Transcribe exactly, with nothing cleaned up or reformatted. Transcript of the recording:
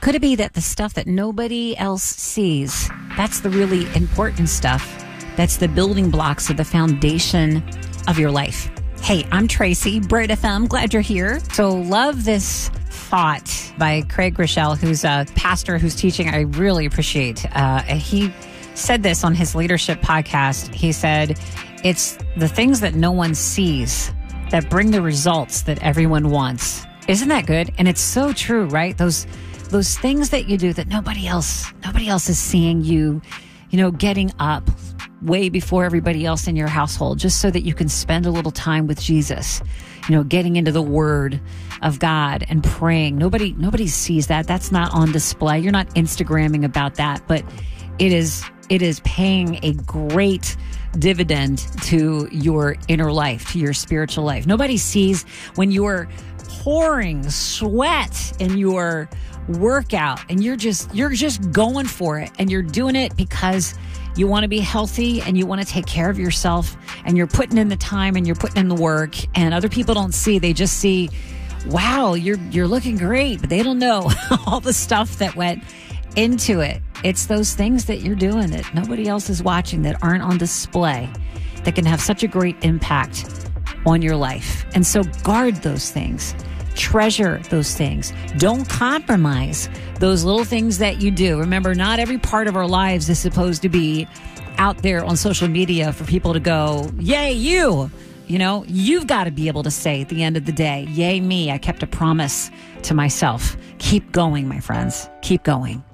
Could it be that the stuff that nobody else sees, that's the really important stuff? That's the building blocks of the foundation of your life. Hey, I'm Tracy, Bright F M. Glad you're here. So love this thought by Craig Groeschel, who's a pastor who's teaching. I really appreciate. Uh, he said this on his leadership podcast. He said, it's the things that no one sees that bring the results that everyone wants. Isn't that good? And it's so true, right? Those those things that you do that nobody else, nobody else is seeing you, you know, getting up way before everybody else in your household, just so that you can spend a little time with Jesus, you know, getting into the Word of God and praying. Nobody, nobody sees that. That's not on display. You're not Instagramming about that, but it is, it is paying a great dividend to your inner life, to your spiritual life. Nobody sees when you're pouring sweat in your workout and you're just, you're just going for it, and you're doing it because you want to be healthy and you want to take care of yourself, and you're putting in the time and you're putting in the work, and other people don't see. They just see, wow, you're, you're looking great, but they don't know all the stuff that went into it. It's those things that you're doing that nobody else is watching, that aren't on display, that can have such a great impact on your life. And so guard those things. Treasure those things. Don't compromise those little things that you do. Remember, not every part of our lives is supposed to be out there on social media for people to go, yay, you. You know, you've got to be able to say at the end of the day, yay, me. I kept a promise to myself. Keep going, my friends. Keep going.